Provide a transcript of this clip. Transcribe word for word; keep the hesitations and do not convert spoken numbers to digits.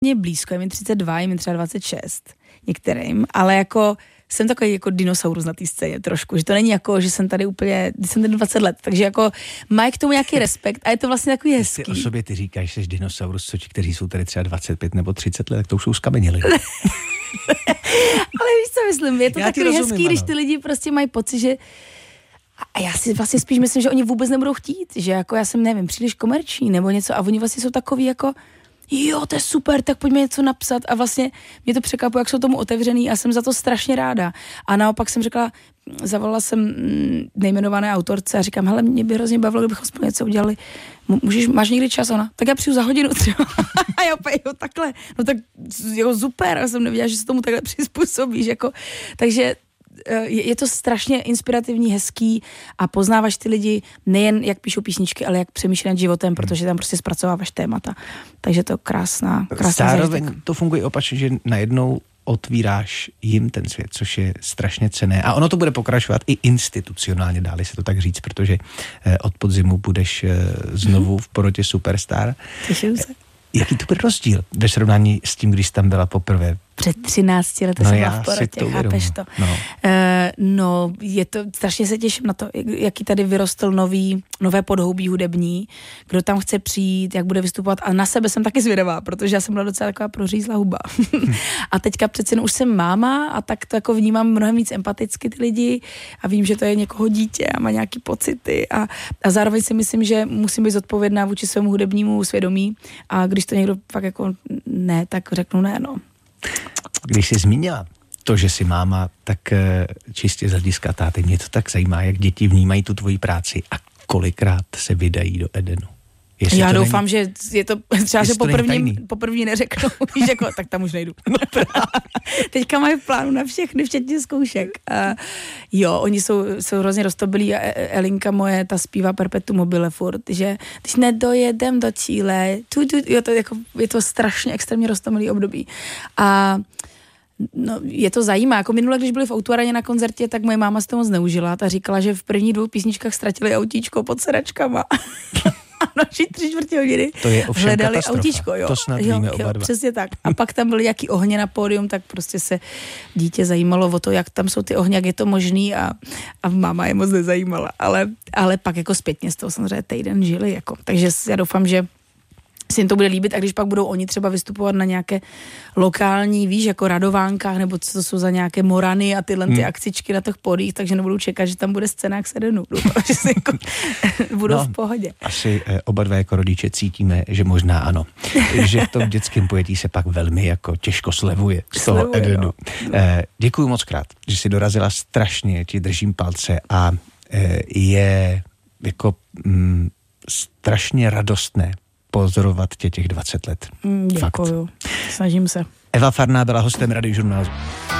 mě blízko, je mi třicet dva, je mi třeba dvacet šest některým, ale jako jsem takový jako dinosaurus na té scéně trošku, že to není jako, že jsem tady úplně, když jsem tady dvacet let, takže jako má k tomu nějaký respekt a je to vlastně takový hezký. Ty o sobě ty říkáš, že jsi dinosaurus, co ti, kteří jsou tady třeba dvacet pět nebo třicet let, tak to už jsou skameněli. Ale víš, co myslím, je to Já takový rozumím, hezký, ano. když ty lidi prostě mají pocit, že a já si vlastně spíš myslím, že oni vůbec nebudou chtít, že jako já jsem, nevím, příliš komerční nebo něco a oni vlastně jsou takový jako jo, to je super, tak pojďme něco napsat a vlastně mě to překvapuje, jak jsou tomu otevřený a jsem za to strašně ráda. A naopak jsem řekla, zavolala jsem nejmenované autorce a říkám, hele, mě by hrozně bavilo, kdybychom spolu něco udělali. Můžeš, máš někdy čas? Ona, tak já přijdu za hodinu třeba. A já opět, jo, takhle. No tak jo, super, já jsem nevěděla, že se tomu takhle přizpůsobíš, jako. Takže je to strašně inspirativní, hezký a poznáváš ty lidi nejen jak píšou písničky, ale jak přemýšlí nad životem, protože tam prostě zpracováváš témata. Takže to krásná, krásná zároveň zážitek. To funguje opačně, že najednou otvíráš jim ten svět, což je strašně cenné. A ono to bude pokračovat i institucionálně, dáli se to tak říct, protože od podzimu budeš znovu v porotě Superstar. Těším se. Jaký to bude rozdíl ve srovnání s tím, když jsi tam byla poprvé? Před třinácti lety no jsem byla v porotě, to chápeš to? No. Uh, no, je to, strašně se těším na to, jaký tady vyrostl nový, nové podhoubí hudební, kdo tam chce přijít, jak bude vystupovat a na sebe jsem taky zvědavá, protože já jsem byla docela taková prořízlá huba. Hmm. A teďka přece už jsem máma a tak to jako vnímám mnohem víc empaticky ty lidi a vím, že to je někoho dítě a má nějaký pocity a, a zároveň si myslím, že musím být zodpovědná vůči svému hudebnímu svědomí a když to někdo fakt jako ne, tak řeknu ne, no. Když jsi zmínila to, že jsi máma, tak čistě z hlediska táty, mě to tak zajímá, jak děti vnímají tu tvoji práci a kolikrát se vydají do Edenu. Jestli Já doufám, není, že je to třeba, že to není tajný. po první neřeknou, víš, jako, tak tam už nejdu. No, teďka mají v plánu na všechny, včetně zkoušek. Uh, jo, oni jsou, jsou hrozně roztobilí a Elinka moje, ta zpívá Perpetuum mobile furt, že když nedojedem do Chile, tu, tu, jo, to, jako, je to strašně extrémně roztomilý období. A no, je to zajímá. Jako minule, když byli v Autuaraně na koncertě, tak moje máma z toho zneužila. Ta říkala, že v prvních dvou písničkách ztratili autíčko pod sedačkama. A naši tři čtvrtě hodiny to je ovšem hledali katastrofa. autíčko. Jo. To snad jo, víme jo, oba dva. Přesně tak. A pak tam byly jaký ohně na pódium, tak prostě se dítě zajímalo o to, jak tam jsou ty ohně, jak je to možný a, a máma je moc nezajímala. Ale, ale pak jako zpětně z toho samozřejmě týden žili. Jako. Takže já doufám, že si jim to bude líbit a když pak budou oni třeba vystupovat na nějaké lokální, víš, jako radovánkách, nebo co to jsou za nějaké morany a tyhle ty hmm. akcičky na těch podích, takže nebudou čekat, že tam bude scénák s Edenu. Doufám, že si jako budou no, v pohodě. Asi eh, oba dva jako rodiče cítíme, že možná ano. Že v tom dětském pojetí se pak velmi jako těžko slevuje z toho slevuje, Edenu. No. Eh, děkuju moc krát, že jsi dorazila, strašně ti držím palce a eh, je jako mm, strašně radostné pozorovat tě těch dvacet let. Mm, děkuju. Fakt. Snažím se. Eva Farná byla hostem Radiožurnálu.